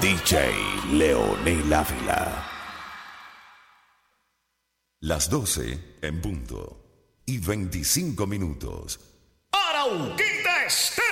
DJ Leonel Ávila. Las 12 en punto y 25 minutos. Arauquita Estéreo.